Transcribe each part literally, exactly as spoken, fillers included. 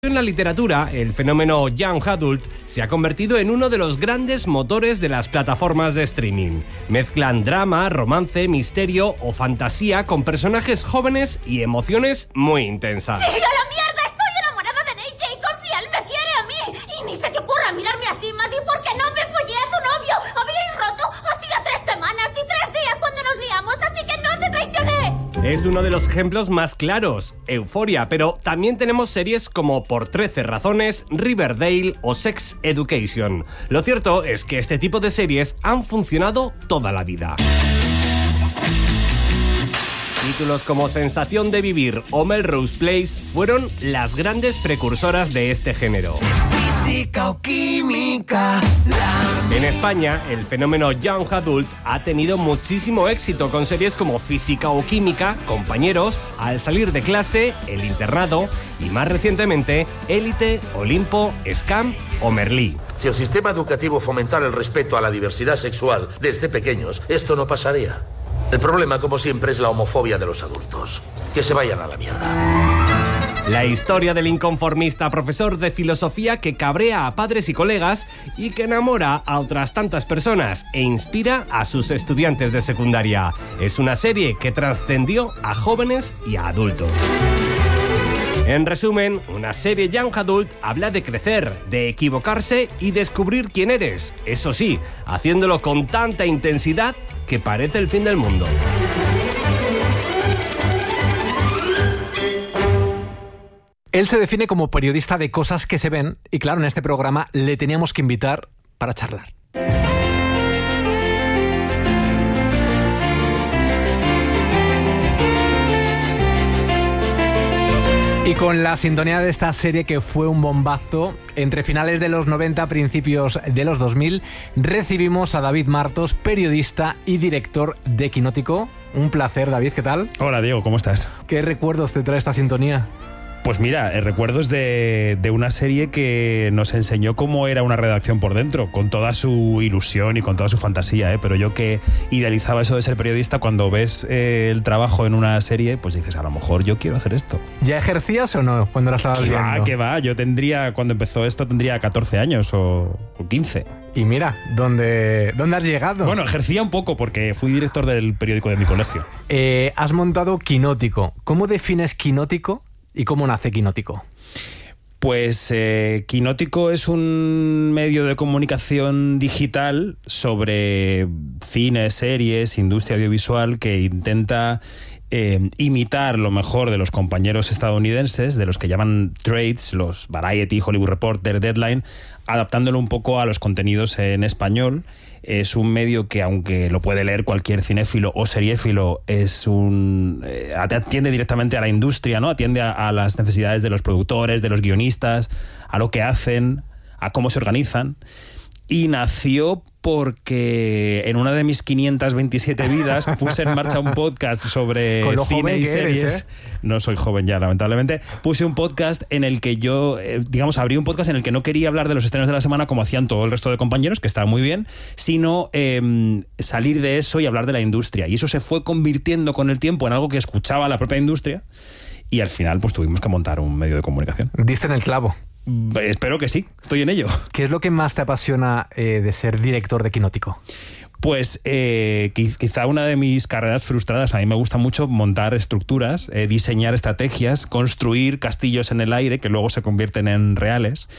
en la literatura, el fenómeno Young Adult se ha convertido en uno de los grandes motores de las plataformas de streaming. Mezclan drama, romance, misterio o fantasía con personajes jóvenes y emociones muy intensas. ¡Sí, a la mierda! Estoy enamorada de Nate Jacobs y él me quiere a mí. Y ni se te ocurra mirarme así, Maddie, porque no me follé a tu novio. Habíais roto hacía tres semanas y tres días cuando nos liamos, así que no te traicioné. Es uno de los ejemplos más claros, Euphoria, pero también tenemos series como Por trece razones, Riverdale o Sex Education. Lo cierto es que este tipo de series han funcionado toda la vida. Títulos como Sensación de vivir o Melrose Place fueron las grandes precursoras de este género. Física o química. La... En España, el fenómeno Young Adult ha tenido muchísimo éxito con series como Física o Química, Compañeros, Al salir de clase, El internado y más recientemente Élite, Olimpo, Scam o Merlí. Si el sistema educativo fomentara el respeto a la diversidad sexual desde pequeños, esto no pasaría. El problema, como siempre, es la homofobia de los adultos. Que se vayan a la mierda. La historia del inconformista profesor de filosofía que cabrea a padres y colegas y que enamora a otras tantas personas e inspira a sus estudiantes de secundaria. Es una serie que trascendió a jóvenes y a adultos. En resumen, una serie Young Adult habla de crecer, de equivocarse y descubrir quién eres. Eso sí, haciéndolo con tanta intensidad que parece el fin del mundo. Él se define como periodista de cosas que se ven y claro, en este programa le teníamos que invitar para charlar. Y con la sintonía de esta serie que fue un bombazo, entre finales de los noventa, principios de los dos mil, recibimos a David Martos, periodista y director de Quinótico. Un placer, David, ¿qué tal? Hola, Diego, ¿cómo estás? ¿Qué recuerdos te trae esta sintonía? Pues mira, eh, recuerdos de, de una serie que nos enseñó cómo era una redacción por dentro, con toda su ilusión y con toda su fantasía, ¿eh? Pero yo que idealizaba eso de ser periodista, cuando ves eh, el trabajo en una serie, pues dices, a lo mejor yo quiero hacer esto. ¿Ya ejercías o no cuando la estabas viendo? viendo? Va, que va, yo tendría, cuando empezó esto, tendría catorce años o, o quince. Y mira, ¿dónde, ¿dónde has llegado? Bueno, ejercía un poco porque fui director del periódico de mi colegio. Eh, has montado Quinótico. ¿Cómo defines Quinótico? ¿Y cómo nace Quinótico? Pues eh, Quinótico es un medio de comunicación digital sobre cine, series, industria audiovisual que intenta eh, imitar lo mejor de los compañeros estadounidenses, de los que llaman trades, los Variety, Hollywood Reporter, Deadline, adaptándolo un poco a los contenidos en español. Es un medio que, aunque lo puede leer cualquier cinéfilo o seriéfilo, es un eh, atiende directamente a la industria, ¿no? Atiende a, a las necesidades de los productores, de los guionistas, a lo que hacen, a cómo se organizan. Y nació porque en una de mis quinientas veintisiete vidas puse en marcha un podcast sobre Con lo cine joven y que series. eres, ¿eh? No soy joven ya, lamentablemente. Puse un podcast en el que yo, eh, digamos, abrí un podcast en el que no quería hablar de los estrenos de la semana como hacían todo el resto de compañeros, que estaba muy bien, sino eh, salir de eso y hablar de la industria. Y eso se fue convirtiendo con el tiempo en algo que escuchaba la propia industria y al final pues tuvimos que montar un medio de comunicación. Diste en el clavo. Espero que sí, estoy en ello. ¿Qué es lo que más te apasiona eh, de ser director de Quinótico? Pues eh, quizá una de mis carreras frustradas. A mí me gusta mucho montar estructuras, eh, diseñar estrategias, construir castillos en el aire que luego se convierten en reales,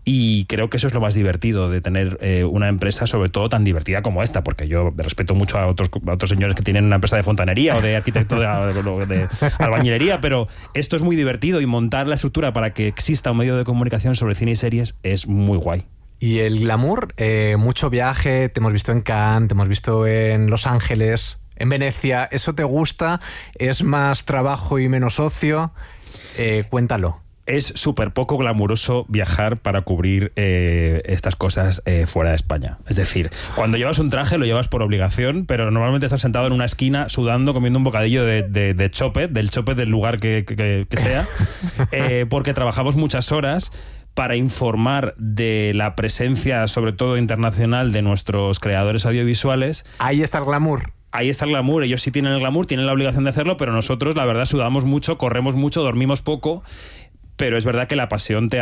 y creo que eso es lo más divertido de tener eh, una empresa, sobre todo tan divertida como esta, porque yo respeto mucho a otros, a otros señores que tienen una empresa de fontanería o de arquitecto de, de, de albañilería, pero esto es muy divertido y montar la estructura para que exista un medio de comunicación sobre cine y series es muy guay. Y el glamour, eh, mucho viaje, te hemos visto en Cannes, te hemos visto en Los Ángeles, en Venecia. ¿Eso te gusta? ¿Es más trabajo y menos ocio? Eh, cuéntalo. Es súper poco glamuroso viajar para cubrir eh, estas cosas eh, fuera de España. Es decir, cuando llevas un traje lo llevas por obligación, pero normalmente estás sentado en una esquina sudando, comiendo un bocadillo de, de, de chope, del chope del lugar que, que, que sea, eh, porque trabajamos muchas horas para informar de la presencia, sobre todo internacional, de nuestros creadores audiovisuales. Ahí está el glamour. Ahí está el glamour. Ellos sí tienen el glamour, tienen la obligación de hacerlo, pero nosotros, la verdad, sudamos mucho, corremos mucho, dormimos poco. Pero es verdad que la pasión te